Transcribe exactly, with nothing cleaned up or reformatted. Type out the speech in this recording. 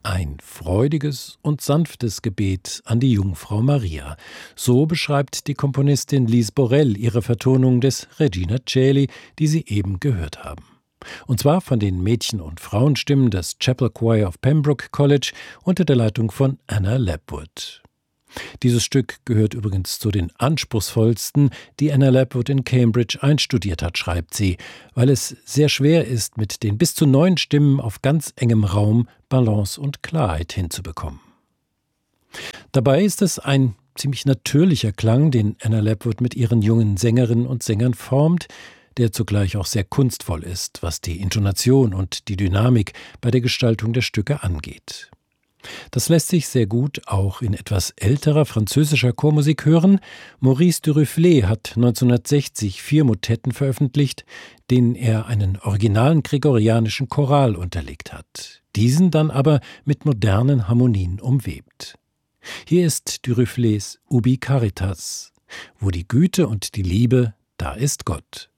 Ein freudiges und sanftes Gebet an die Jungfrau Maria. So beschreibt die Komponistin Lise Borel ihre Vertonung des Regina Coeli, die Sie eben gehört haben. Und zwar von den Mädchen- und Frauenstimmen des Chapel Choir of Pembroke College unter der Leitung von Anna Lapwood. Dieses Stück gehört übrigens zu den anspruchsvollsten, die Anna Lapwood in Cambridge einstudiert hat, schreibt sie, weil es sehr schwer ist, mit den bis zu neun Stimmen auf ganz engem Raum Balance und Klarheit hinzubekommen. Dabei ist es ein ziemlich natürlicher Klang, den Anna Lapwood mit ihren jungen Sängerinnen und Sängern formt, der zugleich auch sehr kunstvoll ist, was die Intonation und die Dynamik bei der Gestaltung der Stücke angeht. Das lässt sich sehr gut auch in etwas älterer französischer Chormusik hören. Maurice Duruflé hat neunzehnhundertsechzig vier Motetten veröffentlicht, denen er einen originalen gregorianischen Choral unterlegt hat, diesen dann aber mit modernen Harmonien umwebt. Hier ist Duruflés Ubi Caritas, wo die Güte und die Liebe, da ist Gott.